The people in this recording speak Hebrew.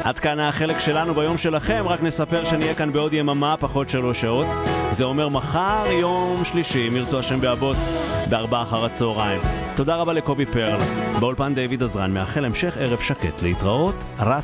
עד כאן החלק שלנו ביום שלכם, רק נספר שנהיה כאן בעוד יממה, פחות 3 שעות. זה אומר מחר, יום שלישי, אם ירצו השם באבוס, ב16:00. תודה רבה לקובי פרל. באולפן דיוויד עזרן, מאחל המשך ערב שקט, להתראות.